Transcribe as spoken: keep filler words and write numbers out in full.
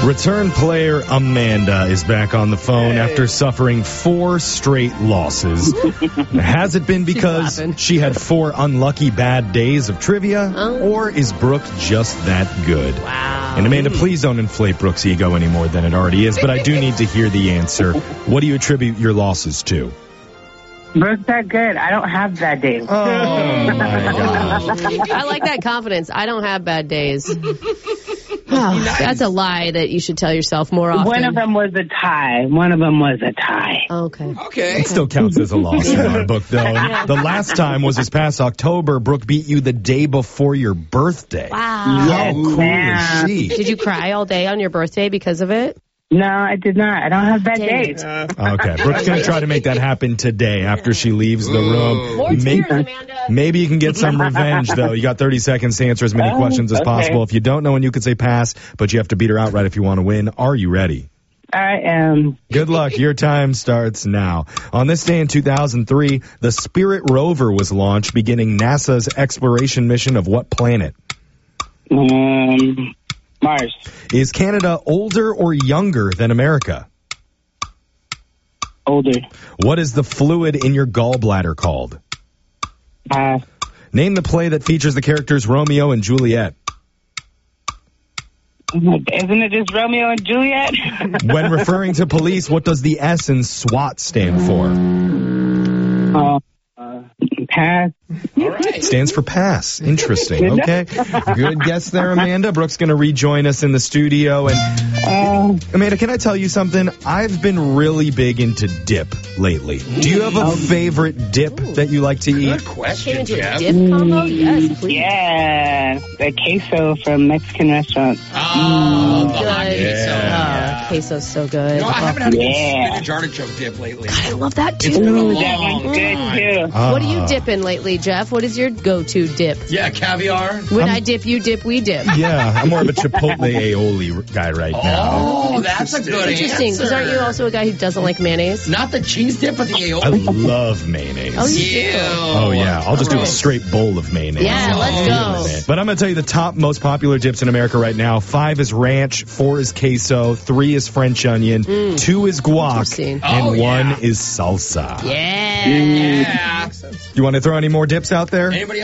Return player Amanda is back on the phone Hey. after suffering four straight losses. Has it been because laughing. she had four unlucky bad days of trivia, Oh. or is Brooke just that good? Wow. And Amanda, please don't inflate Brooke's ego any more than it already is, but I do need to hear the answer. What do you attribute your losses to? Brooke's that good. I don't have bad days. Oh, my gosh. I like that confidence. I don't have bad days. Oh, that's a lie that you should tell yourself more often. One of them was a tie. One of them was a tie. Okay. Okay. It still counts as a loss in our book, though. The last time was this past October. Brooke beat you the day before your birthday. Wow. How Yes, cool ma'am. is she? Did you cry all day on your birthday because of it? No, I did not. I don't have bad Dang days. Okay, Brooke's going to try to make that happen today after she leaves the room. More Maybe, tears, Amanda. maybe you can get some revenge, though. You got thirty seconds to answer as many Oh, questions as okay. possible. If you don't know, and you could say pass, but you have to beat her outright if you want to win. Are you ready? I am. Good luck. Your time starts now. On this day in two thousand three, the Spirit rover was launched, beginning NASA's exploration mission of what planet? Um, Mars. Is Canada older or younger than America? Older. What is the fluid in your gallbladder called? Pass. Name the play that features the characters Romeo and Juliet. Isn't it just Romeo and Juliet? When referring to police, what does the S in SWAT stand for? uh, uh, pass. All right. Stands for pass. Interesting. Okay. Good guess there, Amanda. Brooke's going to rejoin us in the studio. And Uh, Amanda, can I tell you something? I've been really big into dip lately. Do you have a favorite dip that you like to eat? Good Came question, into a Jeff. dip combo? Yes, please. yeah. The queso from Mexican restaurants. Oh, the hot Good. queso. Oh, queso's so good. No, I haven't had a good Yeah. spinach artichoke dip lately. I love that It's been a too. Ooh, long that one's good time. too. What are you dipping lately, Jeff? What is your go-to dip? Yeah, caviar. When I dip, you dip, we dip. Yeah, I'm more of a Chipotle aioli guy right now. Oh, that's a good Interesting, because answer. aren't you also a guy who doesn't like mayonnaise? Not the cheese dip, but the I aioli. love mayonnaise. Oh, you Ew. do? Oh, yeah. I'll just do a Gross. straight bowl of mayonnaise. Yeah, let's go. But I'm going to tell you the top most popular dips in America right now. Five is ranch, four is queso, three is French onion, two is guac, Interesting. and Oh, yeah. one is salsa. Yeah. Yeah. You want to throw any more dips out there? Anybody